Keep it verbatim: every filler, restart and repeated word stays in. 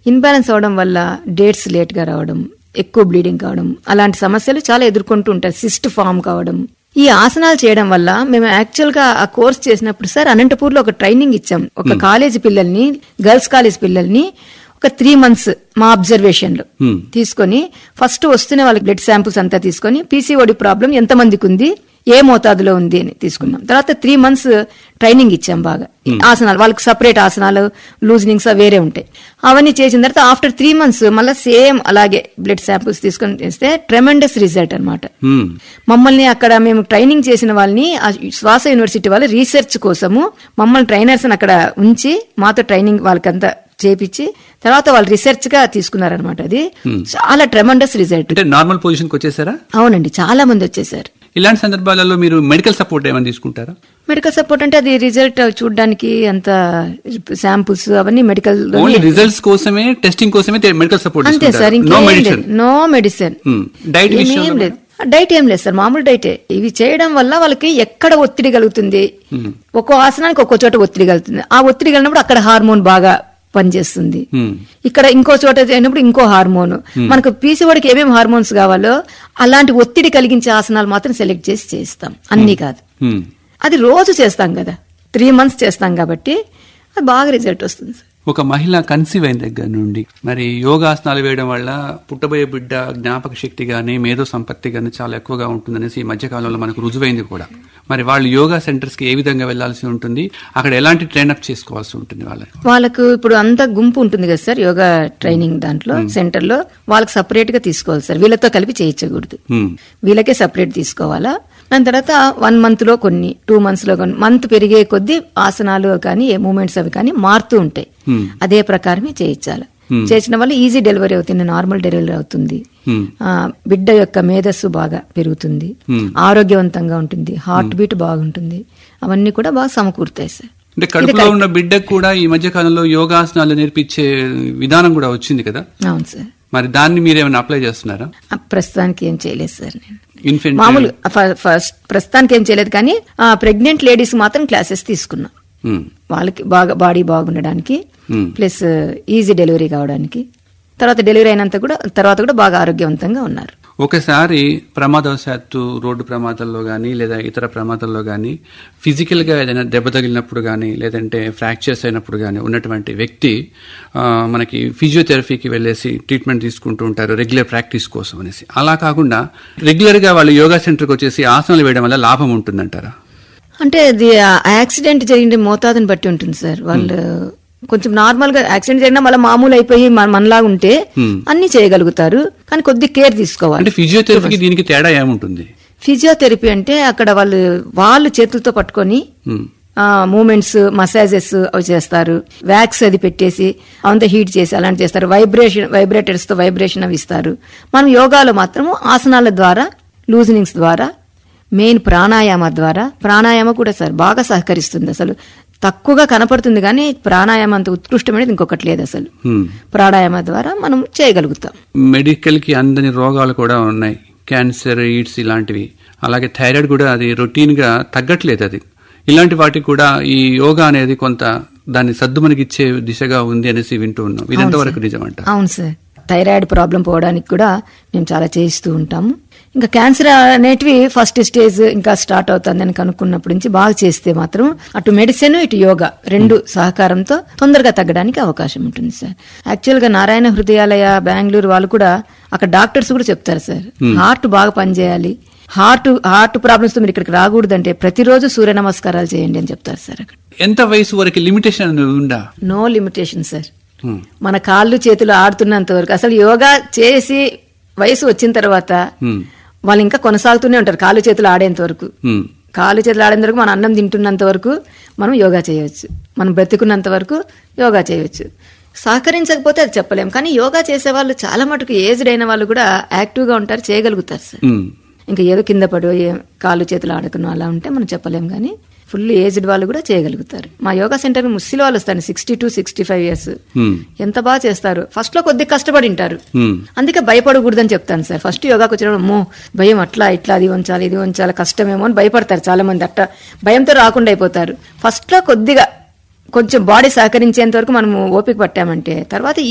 Imbalance అవడం వల్ల dates late గా రావడం, ఎక్కువ బ్లీడింగ్ కావడం, అలాంటి సమస్యలు చాలా ఎదుర్కొంటూ ఉంటారు. సిస్ట్ ఫామ్ కావడం. ఈ ఆసనాలు చేయడం వల్ల మేము యాక్చువల్ గా ఆ కోర్స్ చేసినప్పుడు సార్ అనంతపూర్ లో ఒక ట్రైనింగ్ ఇచ్చాం. ఒక కాలేజీ పిల్లల్ని, గర్ల్స్ కాలేజ్ పిల్లల్ని ఒక త్రీ మంత్స్ మా అబ్జర్వేషన్ లో తీసుకొని ఫస్ట్ వస్తున్న వాళ్ళకి బ్లడ్ శాంపుల్స్ అంతా తీసుకొని పీసీఓడి ప్రాబ్లం ఎంత మందికి ఉంది, ఏ మోతాదులో ఉంది అని తీసుకున్నాం. తర్వాత త్రీ మంత్స్ ట్రైనింగ్ ఇచ్చాం బాగా. ఆసనాలు వాళ్ళకి సపరేట్ ఆసనాలు, లూజనింగ్స్ వేరే ఉంటాయి. అవన్నీ చేసిన తర్వాత ఆఫ్టర్ త్రీ మంత్స్ మళ్ళీ సేమ్ అలాగే బ్లడ్ శాంపుల్స్ తీసుకొని చేస్తే ట్రెమెండస్ రిజల్ట్ అనమాట. మమ్మల్ని అక్కడ మేము ట్రైనింగ్ చేసిన వాళ్ళని శ్వాస యూనివర్సిటీ వాళ్ళు రీసెర్చ్ కోసము మమ్మల్ని ట్రైనర్స్ అక్కడ ఉంచి మాతో ట్రైనింగ్ వాళ్ళకంతా చేపించి తర్వాత వాళ్ళు రీసెర్చ్ గా తీసుకున్నారనమాట. అది చాలా ట్రెమెండస్ రిజల్ట్. నార్మల్ పొజిషన్ కి వచ్చేసారా? అవునండి, చాలా మంది వచ్చేసారు. ఇలాంటి సందర్భాలలో మీరు మెడికల్ సపోర్ట్ ఏమైనా తీసుకుంటారా? మెడికల్ సపోర్ట్ అంటే అది రిజల్ట్ చూడడానికి అంత శాంపుల్స్ అవన్నీ మెడికల్ రిజల్ట్స్ కోసమే, టెస్టింగ్ కోసమే మెడికల్ సపోర్ట్ అంతే సార్. నో మెడిసిన్, డైట్ ఏం లేదు. డైట్ ఏం లేదు సార్, మామూలు డైటే. ఇవి చేయడం వల్ల వాళ్ళకి ఎక్కడ ఒత్తిడి కలుగుతుంది, ఒక్కో ఆసనానికి ఒక్కో చోట ఒత్తిడి కలుగుతుంది. ఆ ఒత్తిడి కలిగినప్పుడు అక్కడ హార్మోన్ బాగా పనిచేస్తుంది. ఇక్కడ ఇంకో చోట అయినప్పుడు ఇంకో హార్మోన్. మనకు పీసీఓడికి ఏమేమి హార్మోన్స్ కావాలో అలాంటి ఒత్తిడి కలిగించే ఆసనాలు మాత్రం సెలెక్ట్ చేసి చేస్తాం, అన్ని కాదు. అది రోజు చేస్తాం కదా, త్రీ మంత్స్ చేస్తాం కాబట్టి అది బాగా రిజల్ట్ వస్తుంది సార్. ఒక మహిళ కన్సీవ్ అయిన దగ్గర నుండి మరి యోగాసనాలు వేయడం వల్ల పుట్టబోయే బిడ్డ జ్ఞాపక శక్తి గానీ, మేధో సంపత్తి గానీ చాలా ఎక్కువగా ఉంటుందనేసి ఈ మధ్య కాలంలో మనకు రుజువైంది కూడా. మరి వాళ్ళు యోగా సెంటర్స్ కి ఏ విధంగా వెళ్లాల్సి ఉంటుంది, అక్కడ ఎలాంటి ట్రైనప్ చేసుకోవాల్సి ఉంటుంది వాళ్ళకి? వాళ్ళకు ఇప్పుడు అంతా గుంపు ఉంటుంది కదా సార్, యోగా ట్రైనింగ్ దాంట్లో సెంటర్ లో వాళ్ళకి సపరేట్ గా తీసుకోవాలి సార్. వీళ్ళతో కలిపి చేయించకూడదు, వీళ్ళకే సపరేట్ తీసుకోవాలా. దాని తర్వాత వన్ మంత్ లో కొన్ని, టూ మంత్స్ లో కొన్ని, మంత్ పెరిగే కొద్దీ ఆసనాలు కానీ మూమెంట్స్ అవి కానీ మారుతూ ఉంటాయి. అదే ప్రకారమే చేయించాలి. చేసిన వల్ల ఈజీ డెలివరీ అవుతుంది, నార్మల్ డెలివరీ అవుతుంది. బిడ్డ యొక్క మేధస్సు బాగా పెరుగుతుంది, ఆరోగ్యవంతంగా ఉంటుంది, హార్ట్ బీట్ బాగుంటుంది. అవన్నీ కూడా బాగా సమకూరుతాయి సార్. అంటే కడుపులో ఉన్న బిడ్డకు కూడా ఈ మధ్య కాలంలో యోగాసనాలు నేర్పించే విధానం కూడా వచ్చింది కదా? అవును సార్. మరి దాన్ని మీరేమైనా అప్లై చేస్తున్నారా? ప్రస్తుతానికి ఏం చేయలేదు సార్. నేను ఇన్ఫెంట్ మామూలు ఫస్ట్ ప్రస్తుతానికి ఏం చేయలేదు, కానీ ప్రెగ్నెంట్ లేడీస్ మాత్రం క్లాసెస్ తీసుకున్నా. వాళ్ళకి బాగా బాడీ బాగుండడానికి, ప్లస్ ఈజీ డెలివరీ కావడానికి. తర్వాత డెలివరీ అయినంత కూడా తర్వాత కూడా బాగా ఆరోగ్యవంతంగా ఉన్నారు. ఒకసారి ప్రమాదవశాత్తు రోడ్డు ప్రమాదాల్లో గానీ లేదా ఇతర ప్రమాదాల్లో గానీ ఫిజికల్ గా ఏదైనా దెబ్బ తగిలినప్పుడు గానీ లేదంటే ఫ్రాక్చర్స్ అయినప్పుడు గానీ ఉన్నటువంటి వ్యక్తి మనకి ఫిజియోథెరపీకి వెళ్లేసి ట్రీట్మెంట్ తీసుకుంటూ ఉంటారు రెగ్యులర్ ప్రాక్టీస్ కోసం అనేసి. అలా కాకుండా రెగ్యులర్ గా వాళ్ళు యోగా సెంటర్కి వచ్చేసి ఆసనాలు వేయడం వల్ల లాభం ఉంటుందంటారా? అంటే అది యాక్సిడెంట్ జరిగిన మోతాదుని బట్టి ఉంటుంది సార్. వాళ్ళు కొంచెం నార్మల్ గా యాక్సిడెంట్ జరిగినా మళ్ళీ మామూలు అయిపోయి మనలాగా ఉంటే అన్ని చేయగలుగుతారు, కానీ కొద్ది కేర్ తీసుకోవాలి. ఫిజియోథెరపీకి దీనికి తేడా ఏముంటుంది? ఫిజియోథెరపీ అంటే అక్కడ వాళ్ళు వాళ్ళు చేతులతో పట్టుకొని మూమెంట్స్, మసాజెస్ అవి చేస్తారు. వ్యాక్స్ అది పెట్టేసి అవంతా హీట్ చేసి అలాంటి చేస్తారు. వైబ్రేషన్ వైబ్రేటర్స్ తో వైబ్రేషన్ అవి ఇస్తారు. మనం యోగాలో మాత్రము ఆసనాల ద్వారా, లూజనింగ్స్ ద్వారా, మెయిన్ ప్రాణాయామ ద్వారా, ప్రాణాయామ కూడా సార్ బాగా సహకరిస్తుంది. అసలు తక్కువగా కనపడుతుంది కానీ ప్రాణాయామం అంత ఉత్కృష్టమైనది ఇంకొకటి లేదు అసలు. ప్రాణాయామ ద్వారా మనం చేయగలుగుతాం. మెడికల్ కి అందని రోగాలు కూడా ఉన్నాయి, క్యాన్సర్, ఎయిడ్స్ ఇలాంటివి. అలాగే థైరాయిడ్ కూడా అది రొటీన్ గా తగ్గట్లేదు. అది ఇలాంటి వాటికి కూడా ఈ యోగా అనేది కొంత దాన్ని సద్దుమణిగిచ్చే దిశగా ఉంది అనేసి వింటూ ఉన్నాం. ఇదంతవరకు నిజమంట? అవును సార్. థైరాయిడ్ ప్రాబ్లం పోవడానికి కూడా మేము చాలా చేయిస్తూ ఉంటాము. ఇంకా క్యాన్సర్ అనేటివి ఫస్ట్ స్టేజ్ ఇంకా స్టార్ట్ అవుతుందని కనుక్కున్నప్పటి నుంచి బాగా చేస్తే మాత్రం అటు మెడిసిన్ ఇటు యోగా రెండు సహకారంతో తొందరగా తగ్గడానికి అవకాశం ఉంటుంది సార్. యాక్చువల్ గా నారాయణ హృదయాలయ బెంగళూరు వాళ్ళు కూడా అక్కడ డాక్టర్స్ కూడా చెప్తారు సార్, హార్ట్ బాగా పనిచేయాలి, హార్ట్ హార్ట్ ప్రాబ్లమ్స్ తో మీరు ఇక్కడికి రాకూడదంటే ప్రతిరోజు సూర్య నమస్కారాలు చేయండి అని చెప్తారు సార్. అక్కడ ఎంత వయసు వరకు లిమిటేషన్ ఉందా? No limitation sir. మన కాళ్ళు చేతులు ఆడుతున్నంత వరకు. అసలు యోగా చేసి వయసు వచ్చిన తర్వాత వాళ్ళు ఇంకా కొనసాగుతూనే ఉంటారు కాళ్ళు చేతులు ఆడేంత వరకు. కాళ్ళు చేతులు ఆడేంత వరకు, మనం అన్నం తింటున్నంత వరకు మనం యోగా చేయవచ్చు, మనం బ్రతికున్నంత వరకు యోగా చేయవచ్చు. సహకరించకపోతే అది చెప్పలేం, కానీ యోగా చేసే వాళ్ళు చాలా మటుకు ఏజ్డ్ అయిన వాళ్ళు కూడా యాక్టివ్ గా ఉంటారు, చేయగలుగుతారు సార్. ఇంకా ఏదో కింద పడి కాళ్ళు చేతులు ఆడుకున్న అలా ఉంటే మనం చెప్పలేం, కానీ ఫుల్ ఏజ్డ్ వాళ్ళు కూడా చేయగలుగుతారు. మా యోగా సెంటర్ ముస్లిం వాళ్ళు వస్తారు, sixty to sixty five years. ఎంత బాగా చేస్తారు. ఫస్ట్ లో కొద్దిగా కష్టపడి ఉంటారు, అందుకే భయపడకూడదని చెప్తాను సార్. ఫస్ట్ యోగాకి వచ్చినప్పుడు అమ్మో భయం, అట్లా ఇట్లా అది ఉంచాలి ఇది ఉంచాలి కష్టమేమో అని భయపడతారు చాలా మంది. అట్లా భయంతో రాకుండా అయిపోతారు. ఫస్ట్ లో కొద్దిగా కొంచెం బాడీ సహకరించేంత వరకు మనము ఓపిక పట్టామంటే తర్వాత